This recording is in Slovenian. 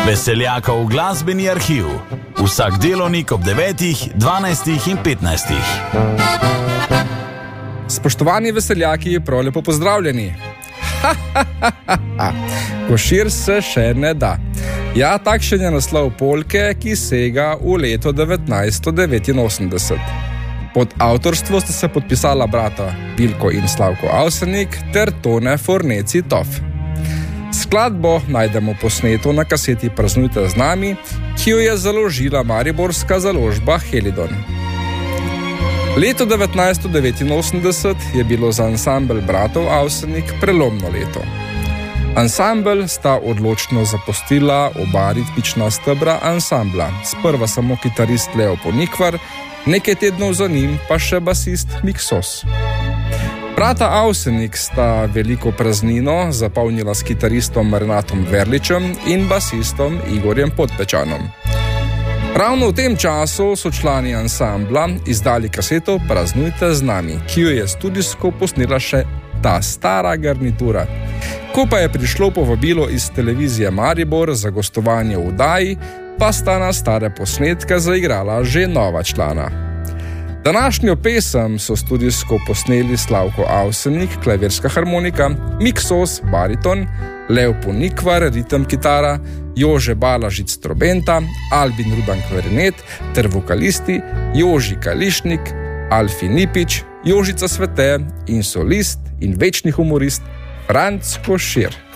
Veseljakov glasbeni arhiv. Vsak delovnik ob 9, 12 in 15. Spoštovani veseljaki, prav lepo pozdravljeni. Košir se še ne da. Ja, takšen je naslov polke, ki sega v leto 1989. Pod avtorstvo sta se podpisala brata Vilko in Slavko Avsenik ter Tone Forneci-Toff. Skladbo najdemo posneto na kaseti Praznujte z nami, ki jo je založila mariborska založba Helidon. Leto 1989 je bilo za ansambel bratov Avsenik prelomno leto. Ansambel sta odločno zapustila oba ritmična stebra ansambla, sprva samo kitarist Leo Ponikvar, nekaj tednov za njim pa še basist Miksos. Brata Avsenik sta veliko praznino zapolnila s kitaristom Renatom Verličem in basistom Igorjem Podpečanom. Ravno v tem času so člani ansambla izdali kaseto Praznujte z nami, ki jo je studijsko posnela še ta stara garnitura. Ko pa je prišlo povabilo iz televizije Maribor za gostovanje v oddaji, pa sta na stare posnetke zaigrala že nova člana. Današnjo pesem so studijsko posneli Slavko Avsenik, klavirska harmonika, Miksos, bariton, Leo Ponikvar, ritem kitara, Jože Balažic, trobenta, Albin Rudan, klarinet ter vokalisti Joži Kališnik, Alfi Nipič, Jožica Svete in solist in večni humorist Franc Košir.